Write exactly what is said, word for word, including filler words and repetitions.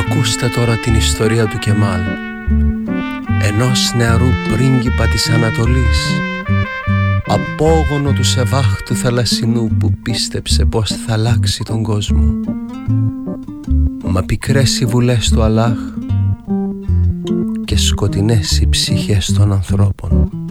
Ακούστε τώρα την ιστορία του Κεμάλ, ενός νεαρού πρίγκιπα της Ανατολής, απόγονο του Σεβάχ του θαλασσινού, που πίστεψε πως θα αλλάξει τον κόσμο. Μα πικρές οι βουλές του Αλλάχ και σκοτεινές οι ψυχές των ανθρώπων.